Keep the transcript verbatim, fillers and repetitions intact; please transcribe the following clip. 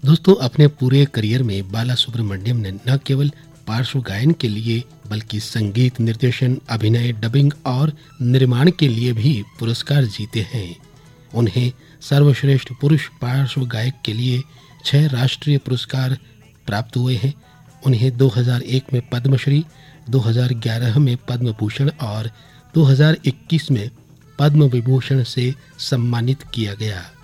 दोस्तों, अपने पूरे करियर में बाला सुब्रमण्यम ने न केवल पार्श्व गायन के लिए बल्कि संगीत निर्देशन, अभिनय, डबिंग और निर्माण के लिए भी पुरस्कार जीते हैं। उन्हें सर्वश्रेष्ठ पुरुष पार्श्व गायक के लिए छह राष्ट्रीय पुरस्कार प्राप्त हुए हैं। उन्हें दो हज़ार एक में पद्मश्री, दो हज़ार ग्यारह में पद्म भूषण और दो हज़ार इक्कीस में पद्म विभूषण से सम्मानित किया गया।